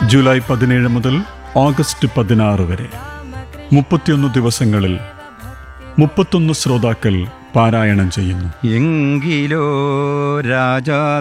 July 17 മുതൽ August 16 വരെ 31 ദിവസങ്ങളിൽ 31 ശ്രോതാക്കൾ പാരായണം ചെയ്യുന്നു. എങ്കിലോ രാജാ